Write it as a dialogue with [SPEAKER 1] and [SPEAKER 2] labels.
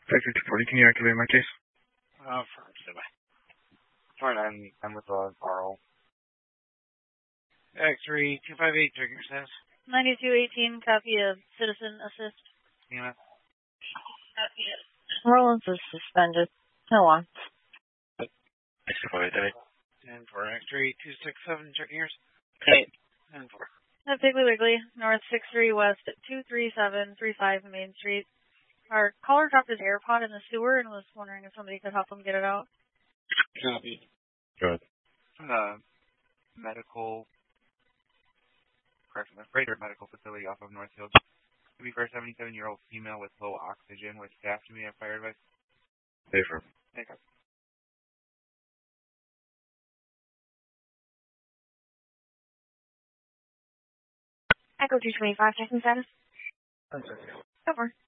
[SPEAKER 1] 55040, can you activate my case?
[SPEAKER 2] Affirmative. Fine, I'm with Carl.
[SPEAKER 3] X-ray 258, check your status.
[SPEAKER 4] 9218, copy of citizen assist.
[SPEAKER 3] Yeah.
[SPEAKER 4] Rollins is suspended. No on.
[SPEAKER 2] 6488.
[SPEAKER 3] 10 for X-ray 267, checking yours. 10 for.
[SPEAKER 4] Piggly Wiggly, North 63 West at 23735 Main Street. Our caller dropped his AirPod in the sewer and was wondering if somebody could help him get it out.
[SPEAKER 2] Copy.
[SPEAKER 1] Good.
[SPEAKER 2] From the medical, freighter medical facility off of Northfield. To be for a 77-year-old female with low oxygen with staff to be on fire advice.
[SPEAKER 1] Affirm.
[SPEAKER 2] Thank you.
[SPEAKER 4] Echo 225, checking status.
[SPEAKER 1] I'm sorry.
[SPEAKER 4] Over.